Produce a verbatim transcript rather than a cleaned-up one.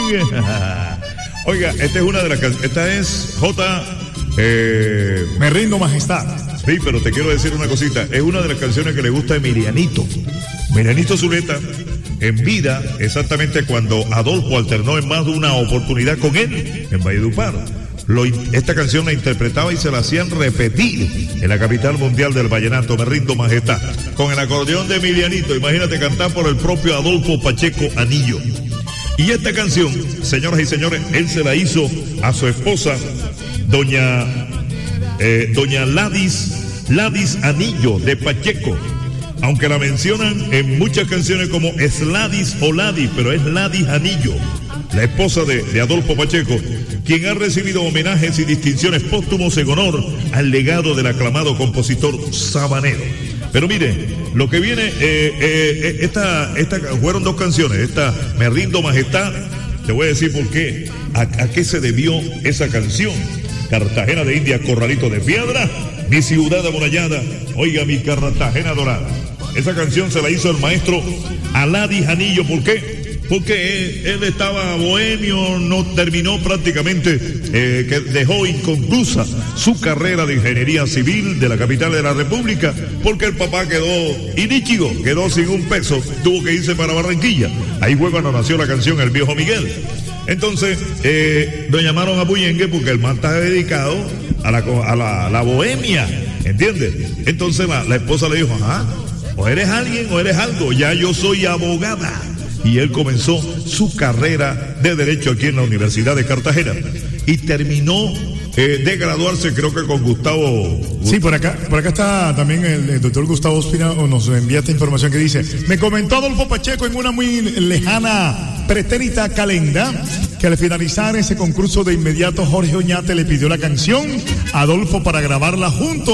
Oiga, esta es una de las canciones. Esta es J. Eh, Me rindo, majestad. Sí, pero te quiero decir una cosita. Es una de las canciones que le gusta a Emilianito. Emilianito Zuleta, en vida, exactamente cuando Adolfo alternó en más de una oportunidad con él en Valledupar. Lo, esta canción la interpretaba y se la hacían repetir en la capital mundial del vallenato, Me rindo, majestad, con el acordeón de Emilianito. Imagínate cantar por el propio Adolfo Pacheco Anillo. Y esta canción, señoras y señores, él se la hizo a su esposa, doña, eh, doña Ladis, Ladis Anillo de Pacheco. Aunque la mencionan en muchas canciones como Esladis o Ladis, pero es Ladis Anillo, la esposa de, de Adolfo Pacheco, quien ha recibido homenajes y distinciones póstumos en honor al legado del aclamado compositor sabanero. Pero mire, lo que viene, eh, eh, esta, esta, fueron dos canciones, esta Me rindo, majestad, te voy a decir por qué, a, a qué se debió esa canción. Cartagena de Indias, Corralito de Piedra, mi ciudad amurallada, oiga mi Cartagena dorada. Esa canción se la hizo el maestro Aladis Anillo, ¿por qué? Porque él, él estaba bohemio, no terminó prácticamente, eh, que dejó inconclusa su carrera de ingeniería civil de la capital de la República, porque el papá quedó iníchigo, quedó sin un peso, tuvo que irse para Barranquilla. Ahí fue cuando nació la canción El Viejo Miguel. Entonces, eh, lo llamaron a Bullengue porque el man está dedicado a la, a la, a la bohemia, ¿entiendes? Entonces la, la esposa le dijo, ajá, o eres alguien o eres algo, ya yo soy abogada. Y él comenzó su carrera de Derecho aquí en la Universidad de Cartagena. Y terminó eh, de graduarse, creo que con Gustavo. Sí, por acá, por acá está también el, el doctor Gustavo Ospina, nos envía esta información que dice: me comentó Adolfo Pacheco en una muy lejana pretérita calenda que al finalizar ese concurso de inmediato Jorge Oñate le pidió la canción a Adolfo para grabarla junto